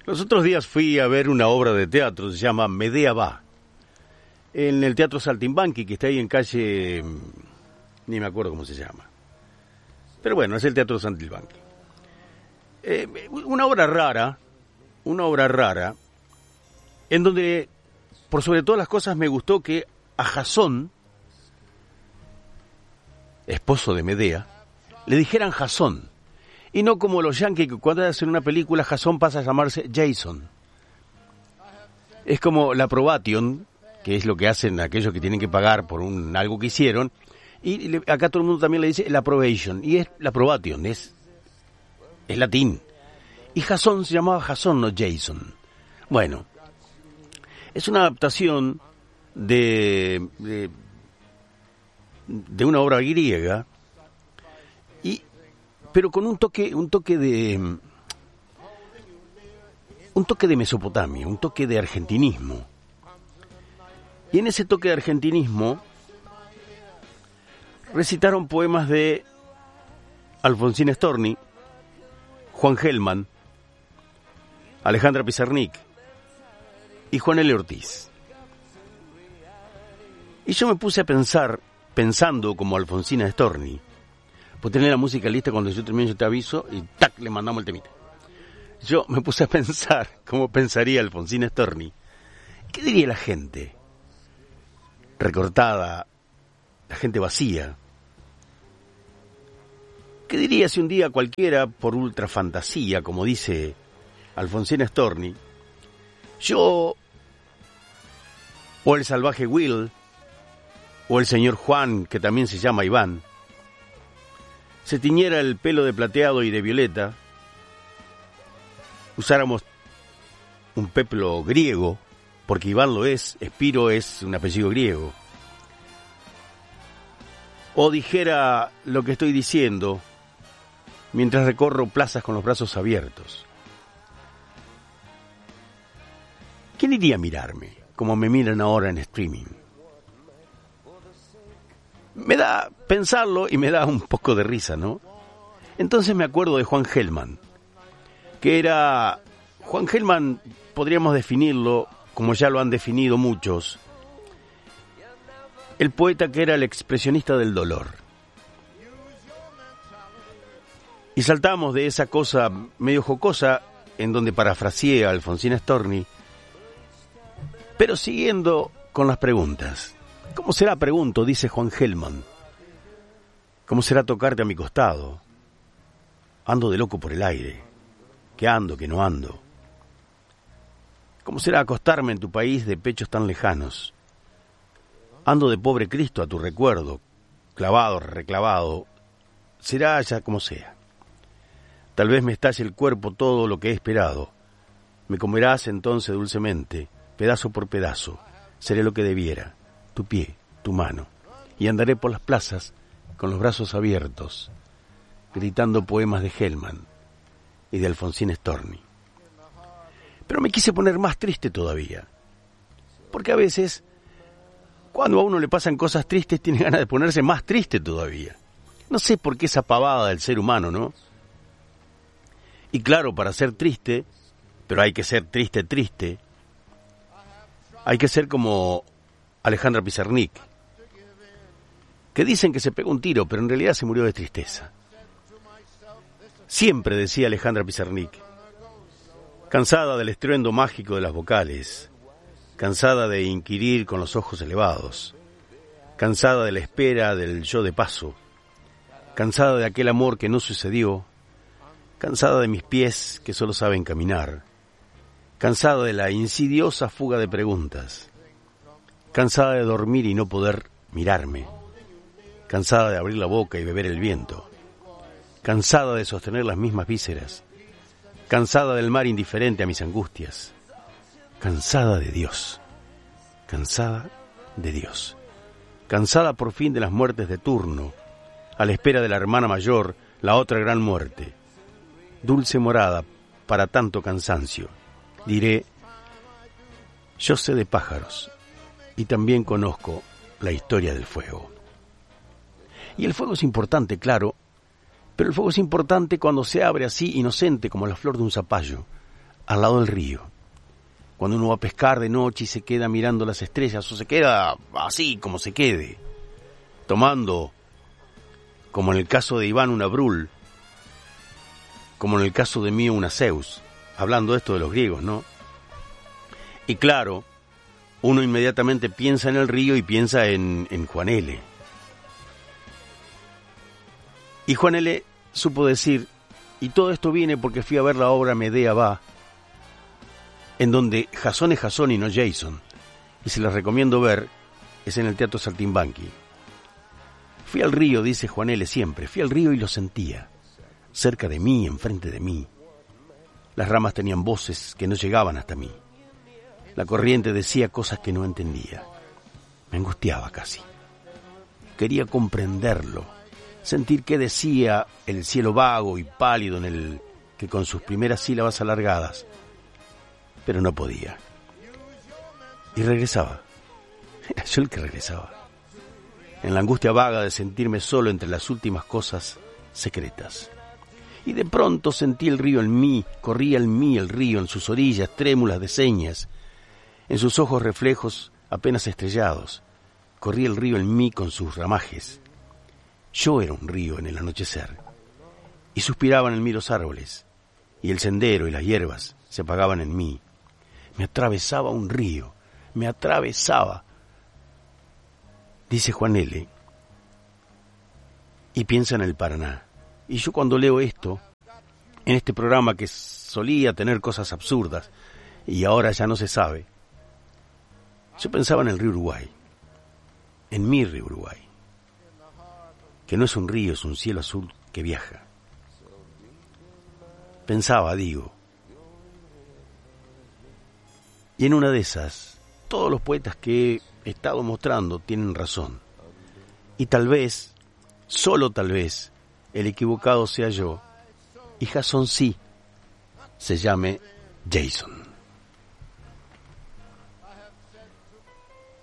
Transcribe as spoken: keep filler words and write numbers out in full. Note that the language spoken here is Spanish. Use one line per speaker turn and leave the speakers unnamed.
Los otros días fui a ver una obra de teatro, se llama Medea va, en el Teatro Saltimbanqui, que está ahí en calle, ni me acuerdo cómo se llama. Pero bueno, es el Teatro Saltimbanqui. Eh, una obra rara, una obra rara, en donde, por sobre todas las cosas, me gustó que a Jasón, esposo de Medea, le dijeran Jasón. Y no como los yankees, que cuando hacen una película, Jasón pasa a llamarse Jason. Es como la probation, que es lo que hacen aquellos que tienen que pagar por un algo que hicieron. Y le, acá todo el mundo también le dice la probation. Y es la probation, es, es latín. Y Jasón se llamaba Jasón, no Jason. Bueno, es una adaptación de, de, de una obra griega, y pero con un toque, un toque de un toque de Mesopotamia, un toque de argentinismo. Y en ese toque de argentinismo recitaron poemas de Alfonsín Storni, Juan Gelman, Alejandra Pizarnik y Juan L. Ortiz. Y yo me puse a pensar, pensando como Alfonsina Storni, pues tener la música lista, cuando yo termine yo te aviso y tac, le mandamos el temita. Yo me puse a pensar cómo pensaría Alfonsina Storni. ¿Qué diría la gente? Recortada, la gente vacía. ¿Qué diría si un día cualquiera, por ultra fantasía, como dice Alfonsina Storni, yo, o el salvaje Will, o el señor Juan, que también se llama Iván, se tiñera el pelo de plateado y de violeta, usáramos un peplo griego, porque Iván lo es, Espiro es un apellido griego, o dijera lo que estoy diciendo mientras recorro plazas con los brazos abiertos, ¿quién iría a mirarme como me miran ahora en streaming? Me da pensarlo y me da un poco de risa, ¿no? Entonces me acuerdo de Juan Gelman, que era... Juan Gelman, podríamos definirlo, como ya lo han definido muchos, el poeta que era el expresionista del dolor. Y saltamos de esa cosa medio jocosa, en donde parafraseé a Alfonsina Storni, pero siguiendo con las preguntas. ¿Cómo será, pregunto, dice Juan Gelman? ¿Cómo será tocarte a mi costado? Ando de loco por el aire. ¿Qué ando, que no ando? ¿Cómo será acostarme en tu país de pechos tan lejanos? Ando de pobre Cristo a tu recuerdo, clavado, reclavado. Será ya como sea. Tal vez me estalle el cuerpo todo lo que he esperado. Me comerás entonces dulcemente, pedazo por pedazo. Seré lo que debiera. Tu pie, tu mano, y andaré por las plazas con los brazos abiertos, gritando poemas de Gelman y de Alfonsín Storni. Pero me quise poner más triste todavía, porque a veces, cuando a uno le pasan cosas tristes, tiene ganas de ponerse más triste todavía. No sé por qué esa pavada del ser humano, ¿no? Y claro, para ser triste, pero hay que ser triste, triste, hay que ser como Alejandra Pizarnik, que dicen que se pegó un tiro, pero en realidad se murió de tristeza. Siempre decía Alejandra Pizarnik, cansada del estruendo mágico de las vocales, cansada de inquirir con los ojos elevados, cansada de la espera del yo de paso, cansada de aquel amor que no sucedió, cansada de mis pies que solo saben caminar, cansada de la insidiosa fuga de preguntas, cansada de dormir y no poder mirarme, cansada de abrir la boca y beber el viento, cansada de sostener las mismas vísceras, cansada del mar indiferente a mis angustias, cansada de Dios, cansada de Dios, cansada por fin de las muertes de turno, a la espera de la hermana mayor, la otra gran muerte, dulce morada para tanto cansancio, diré, yo sé de pájaros, y también conozco la historia del fuego. Y el fuego es importante, claro, pero el fuego es importante cuando se abre así, inocente, como la flor de un zapallo, al lado del río. Cuando uno va a pescar de noche y se queda mirando las estrellas, o se queda así como se quede, tomando, como en el caso de Iván, una brul, como en el caso de Mío, una Zeus, hablando esto de los griegos, ¿no? Y claro, uno inmediatamente piensa en el río y piensa en, en Juan L. Y Juan L. supo decir, y todo esto viene porque fui a ver la obra Medea va, en donde Jasón es Jasón y no Jason, y se les recomiendo ver, es en el Teatro Saltimbanqui. Fui al río, dice Juan L. siempre, fui al río y lo sentía, cerca de mí, enfrente de mí. Las ramas tenían voces que no llegaban hasta mí. La corriente decía cosas que no entendía. Me angustiaba casi. Quería comprenderlo, sentir qué decía el cielo vago y pálido en el que con sus primeras sílabas alargadas, pero no podía. Y regresaba. Era yo el que regresaba. En la angustia vaga de sentirme solo entre las últimas cosas secretas. Y de pronto sentí el río en mí, corría en mí el río, en sus orillas trémulas de señas, en sus ojos reflejos apenas estrellados. Corría el río en mí con sus ramajes. Yo era un río en el anochecer. Y suspiraban en mí los árboles, y el sendero y las hierbas se apagaban en mí. Me atravesaba un río, me atravesaba, dice Juan L. y piensa en el Paraná. Y yo cuando leo esto, en este programa que solía tener cosas absurdas, y ahora ya no se sabe, yo pensaba en el río Uruguay, en mi río Uruguay, que no es un río, es un cielo azul que viaja. Pensaba, digo, y en una de esas, todos los poetas que he estado mostrando tienen razón. Y tal vez, solo tal vez, el equivocado sea yo, y Jasón sí se llame Jason.